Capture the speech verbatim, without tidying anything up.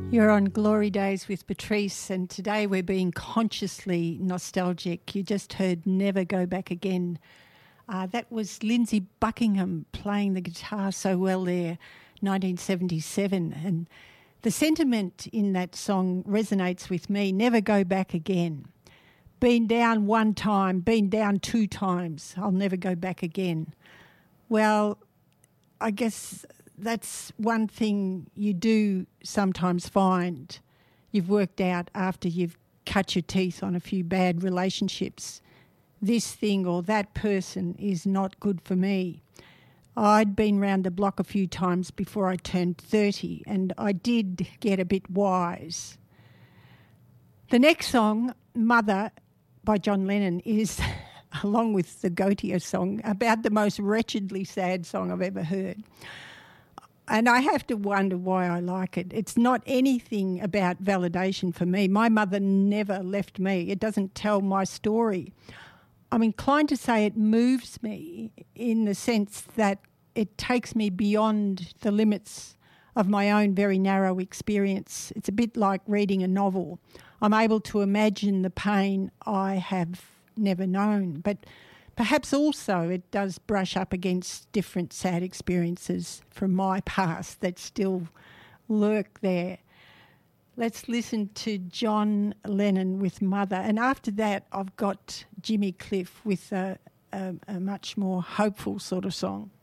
You're on Glory Days with Patrice, and today we're being consciously nostalgic. You just heard Never Go Back Again. Uh, that was Lindsey Buckingham playing the guitar so well there, nineteen seventy-seven. And the sentiment in that song resonates with me. Never go back again. Been down one time, been down two times. I'll never go back again. Well, I guess that's one thing you do sometimes find you've worked out after you've cut your teeth on a few bad relationships. This thing or that person is not good for me. I'd been round the block a few times before I turned thirty, and I did get a bit wise. The next song, Mother by John Lennon, is, along with the Goatia song, about the most wretchedly sad song I've ever heard. And I have to wonder why I like it. It's not anything about validation for me. My mother never left me. It doesn't tell my story. I'm inclined to say it moves me in the sense that it takes me beyond the limits of my own very narrow experience. It's a bit like reading a novel. I'm able to imagine the pain I have never known, but perhaps also it does brush up against different sad experiences from my past that still lurk there. Let's listen to John Lennon with Mother. And after that, I've got Jimmy Cliff with a, a, a much more hopeful sort of song.